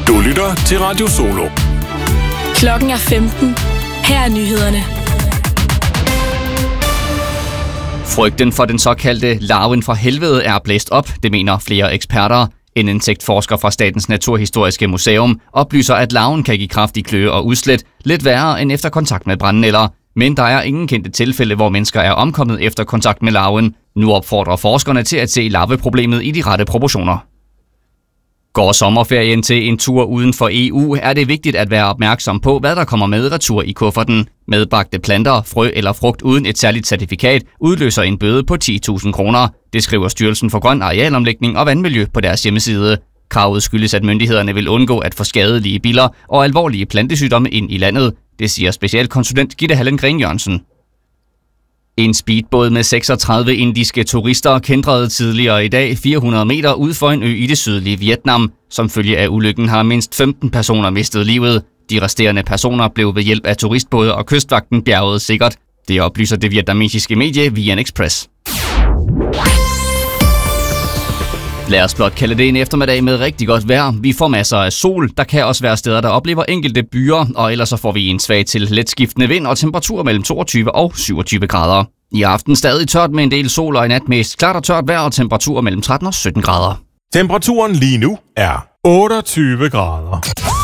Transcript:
Du lytter til Radio Solo. Klokken er 15. Her er nyhederne. Frygten for den såkaldte larven fra helvede er blæst op, det mener flere eksperter. En insektforsker fra Statens Naturhistoriske Museum oplyser, at larven kan give kraftig kløe og udslæt, lidt værre end efter kontakt med brændenælder. Men der er ingen kendte tilfælde, hvor mennesker er omkommet efter kontakt med larven. Nu opfordrer forskerne til at se larveproblemet i de rette proportioner. Går sommerferien til en tur uden for EU, er det vigtigt at være opmærksom på, hvad der kommer med retur i kufferten. Medbragte planter, frø eller frugt uden et særligt certifikat udløser en bøde på 10.000 kroner. Det skriver Styrelsen for Grøn Arealomlægning og Vandmiljø på deres hjemmeside. Kravet skyldes, at myndighederne vil undgå at få skadelige biller og alvorlige plantesygdomme ind i landet. Det siger specialkonsulent Gitte Hallengren Jørgensen. En speedbåd med 36 indiske turister kæntrede tidligere i dag 400 meter ud for en ø i det sydlige Vietnam. Som følge af ulykken har mindst 15 personer mistet livet. De resterende personer blev ved hjælp af turistbåde og kystvagten bjerget sikkert. Det oplyser det vietnamesiske medie VN Express. Lad os blot kalde det en eftermiddag med rigtig godt vejr. Vi får masser af sol. Der kan også være steder, der oplever enkelte byer, og ellers så får vi en svag til let skiftende vind og temperatur mellem 22 og 27 grader. I aften stadig tørt med en del sol og i nat mest klart og tørt vejr og temperatur mellem 13 og 17 grader. Temperaturen lige nu er 28 grader.